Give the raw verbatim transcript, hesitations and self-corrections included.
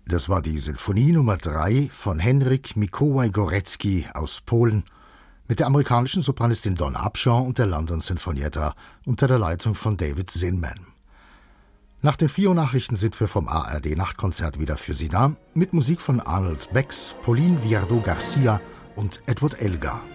Das war die Sinfonie Nummer drei von Henryk Mikołaj-Górecki aus Polen mit der amerikanischen Sopranistin Dawn Upshaw und der London Sinfonietta unter der Leitung von David Zinman. Nach den vier Uhr Nachrichten sind wir vom A R D-Nachtkonzert wieder für Sie da, mit Musik von Arnold Becks, Pauline Viardot-Garcia und Edward Elgar.